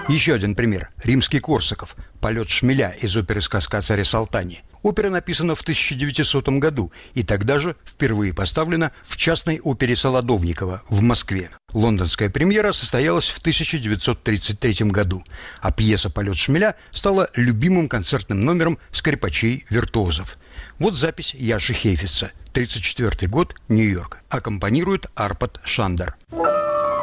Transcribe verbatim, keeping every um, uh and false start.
Еще один пример. Римский Корсаков. «Полет шмеля» из оперы «Сказка о царе Салтане». Опера написана в тысяча девятисотом году и тогда же впервые поставлена в частной опере Солодовникова в Москве. Лондонская премьера состоялась в тысяча девятьсот тридцать третьем году, а пьеса «Полет шмеля» стала любимым концертным номером скрипачей-виртуозов. Вот запись Яши Хейфица. тридцать четвёртый год, Нью-Йорк. Аккомпанирует Арпад Шандер.